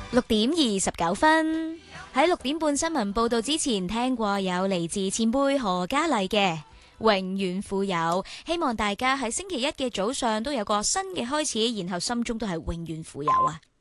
6:29，喺6點半新聞報道之前，聽過有嚟自前輩何嘉麗嘅永遠富有，希望大家喺星期一嘅早上都有個新嘅開始，然後心中都係永遠富有啊！